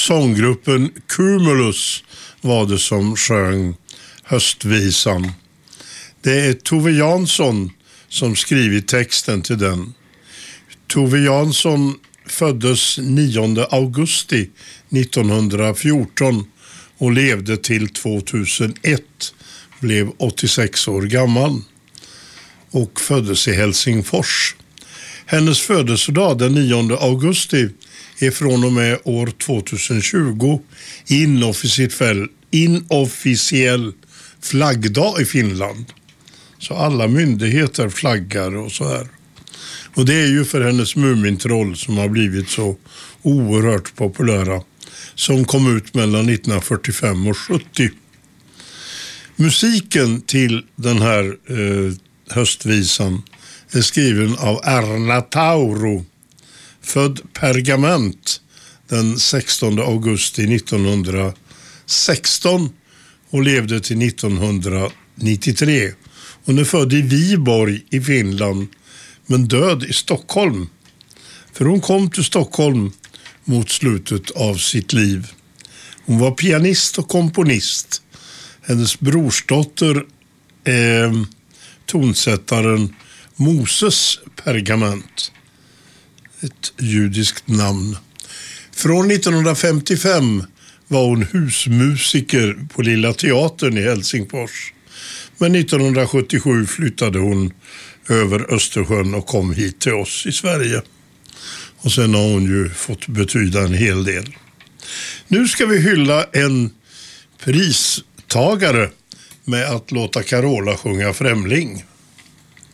Sånggruppen Cumulus var det som sjöng höstvisan. Det är Tove Jansson som skrivit texten till den. Tove Jansson föddes 9 augusti 1914 och levde till 2001, blev 86 år gammal och föddes i Helsingfors. Hennes födelsedag den 9 augusti är från och med år 2020 inofficiell flaggdag i Finland. Så alla myndigheter flaggar och så här. Och det är ju för hennes Mumintroll som har blivit så oerhört populära, som kom ut mellan 1945 och 70. Musiken till den här höstvisan är skriven av Erna Tauro, född Pergament den 16 augusti 1916 och levde till 1993. Hon är född i Viborg i Finland men död i Stockholm. För hon kom till Stockholm mot slutet av sitt liv. Hon var pianist och komponist. Hennes brorsdotter är tonsättaren Moses Pergament. Ett judiskt namn. Från 1955 var hon husmusiker på Lilla Teatern i Helsingfors. Men 1977 flyttade hon över Östersjön och kom hit till oss i Sverige. Och sen har hon ju fått betyda en hel del. Nu ska vi hylla en pristagare med att låta Carola sjunga Främling.